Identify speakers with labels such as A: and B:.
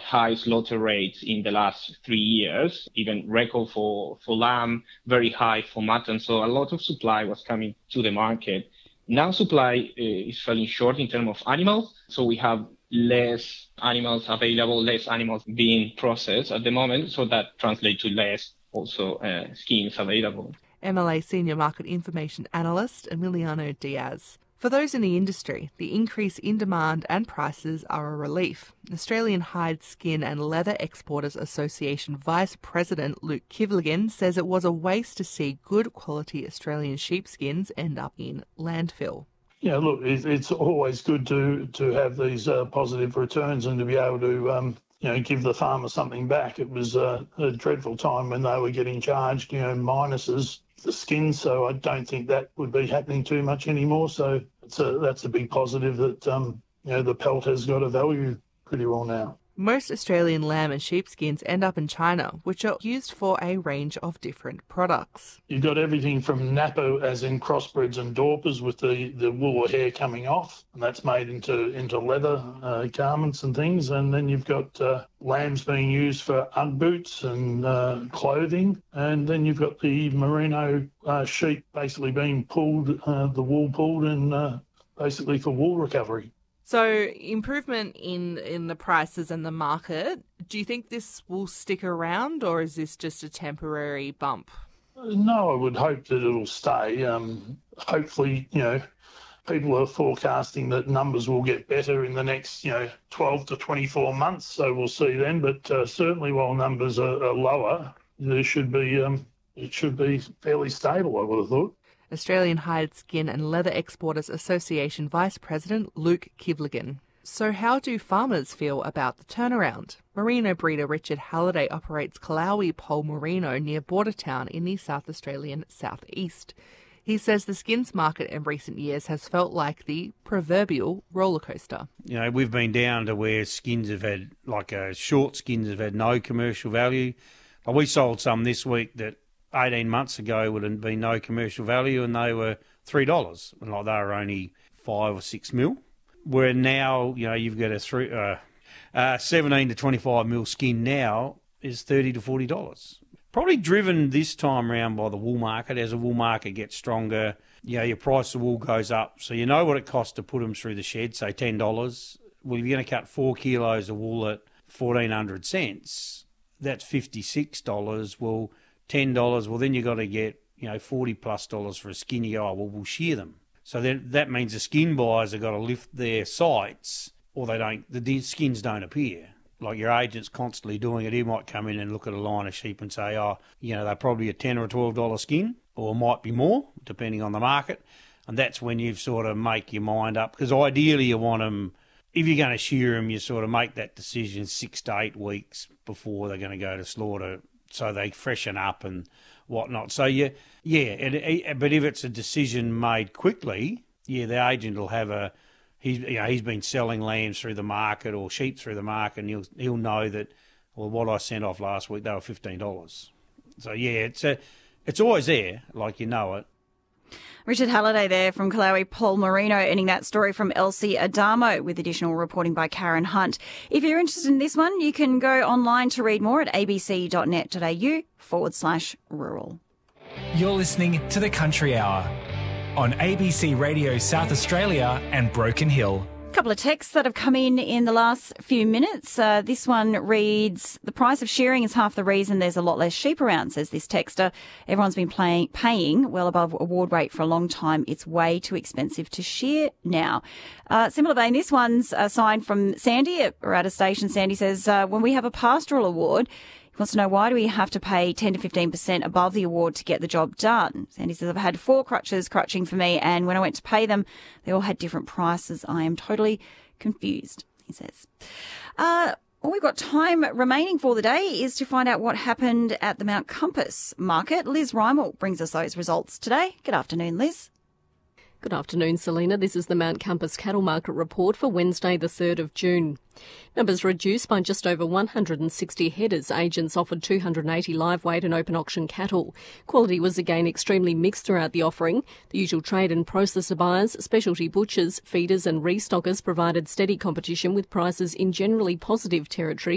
A: high slaughter rates in the last 3 years, even record for lamb, very high for mutton. So a lot of supply was coming to the market. Now supply is falling short in terms of animals. So we have less animals available, less animals being processed at the moment. So that translates to less also skins available.
B: MLA Senior Market Information Analyst Emiliano Diaz. For those in the industry, the increase in demand and prices are a relief. Australian Hide, Skin and Leather Exporters Association Vice President Luke Kivligan says it was a waste to see good quality Australian sheepskins end up in landfill.
C: Yeah, look, it's always good to have these positive returns and to be able to give the farmer something back. It was a dreadful time when they were getting charged, minuses the skin, so I don't think that would be happening too much anymore. So that's a big positive that the pelt has got a value pretty well now.
B: Most Australian lamb and sheepskins end up in China, which are used for a range of different products.
C: You've got everything from Napa, as in crossbreds and Dorpers, with the wool or hair coming off, and that's made into leather garments and things. And then you've got lambs being used for Ugg boots and clothing. And then you've got the merino sheep basically being pulled, the wool pulled, and basically for wool recovery.
B: So improvement in the prices and the market, do you think this will stick around or is this just a temporary bump?
C: No, I would hope that it'll stay. Hopefully, people are forecasting that numbers will get better in the next, 12 to 24 months. So we'll see then. But certainly while numbers are lower, it should be fairly stable, I would have thought.
B: Australian Hide, Skin and Leather Exporters Association Vice President Luke Kivligan. So how do farmers feel about the turnaround? Merino breeder Richard Halliday operates Kalawi Pole Merino near Bordertown in the South Australian southeast. He says the skins market in recent years has felt like the proverbial roller coaster.
D: We've been down to where skins have had, short skins have had no commercial value. We sold some this week that 18 months ago would have been no commercial value, and they were $3, and they were only 5 or 6 mil. Where now, you've got a 17 to 25 mil skin now is $30 to $40. Probably driven this time around by the wool market. As the wool market gets stronger, your price of wool goes up, so you know what it costs to put them through the shed, say $10. Well, if you're going to cut 4 kilos of wool at 1,400 cents, that's $56. Well, $10, well, then you've got to get, $40+ for a skin. You go, we'll shear them. So then that means the skin buyers have got to lift their sights, or the skins don't appear. Like your agent's constantly doing it. He might come in and look at a line of sheep and say, they're probably a $10 or $12 skin, or might be more, depending on the market. And that's when you sort of make your mind up. Because ideally you want them, if you're going to shear them, you sort of make that decision 6 to 8 weeks before they're going to go to slaughter, so they freshen up and whatnot. So, but if it's a decision made quickly, the agent will have he's been selling lambs through the market or sheep through the market, and he'll know that, well, what I sent off last week, they were $15. So, it's always there, like it.
E: Richard Halliday there from Kalawi Pole Merino, ending that story from Elsie Adamo with additional reporting by Karen Hunt. If you're interested in this one, you can go online to read more at abc.net.au/rural.
F: You're listening to The Country Hour on ABC Radio South Australia and Broken Hill.
E: A couple of texts that have come in the last few minutes. This one reads, the price of shearing is half the reason there's a lot less sheep around, says this texter. Everyone's been paying well above award rate for a long time. It's way too expensive to shear now. Similar vein, this one's a sign from Sandy at Rata Station. Sandy says, when we have a pastoral award, he wants to know, why do we have to pay 10 to 15% above the award to get the job done? Sandy says, I've had 4 crutches crutching for me, and when I went to pay them, they all had different prices. I am totally confused, he says. All we've got time remaining for the day is to find out what happened at the Mount Compass market. Liz Rymel brings us those results today. Good afternoon, Liz.
G: Good afternoon, Selena. This is the Mount Compass Cattle Market Report for Wednesday, the 3rd of June. Numbers reduced by just over 160 head as agents offered 280 live weight and open auction cattle. Quality was again extremely mixed throughout the offering. The usual trade and processor buyers, specialty butchers, feeders and restockers provided steady competition with prices in generally positive territory.